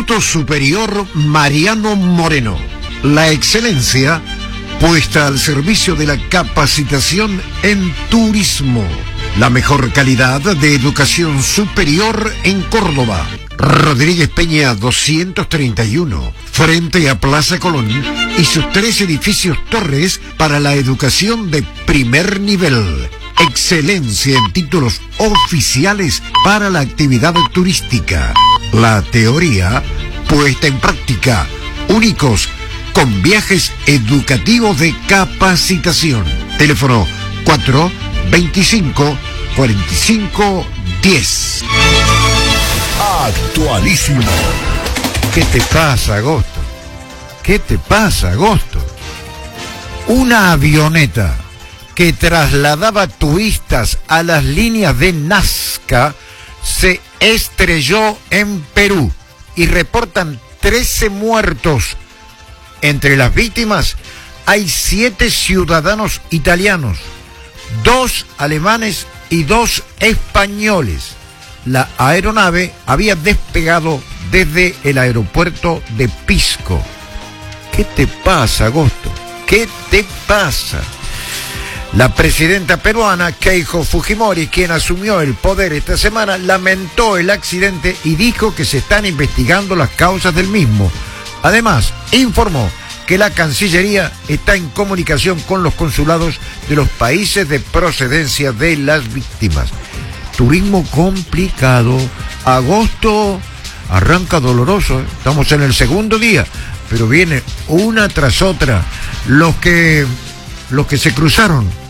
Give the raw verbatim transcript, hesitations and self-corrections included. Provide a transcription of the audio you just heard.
Instituto Superior Mariano Moreno. La excelencia puesta al servicio de la capacitación en turismo. La mejor calidad de educación superior en Córdoba. Rodríguez Peña doscientos treinta y uno, frente a Plaza Colón, y sus tres edificios torres para la educación de primer nivel. Excelencia en títulos oficiales para la actividad turística. La teoría puesta en práctica. Únicos con viajes educativos de capacitación. Teléfono cuatro veinticinco cuarenta y cinco diez. Actualísimo. ¿Qué te pasa, Agosto? ¿Qué te pasa, Agosto? Una avioneta que trasladaba turistas a las líneas de Nazca se estrelló en Perú y reportan trece muertos. Entre las víctimas hay siete ciudadanos italianos, dos alemanes y dos españoles. La aeronave había despegado desde el aeropuerto de Pisco. ¿Qué te pasa, Agosto? ¿Qué te pasa? La presidenta peruana, Keiko Fujimori, quien asumió el poder esta semana, lamentó el accidente y dijo que se están investigando las causas del mismo. Además, informó que la Cancillería está en comunicación con los consulados de los países de procedencia de las víctimas. Turismo complicado. Agosto arranca doloroso, ¿eh? Estamos en el segundo día, pero viene una tras otra. Los que, los que se cruzaron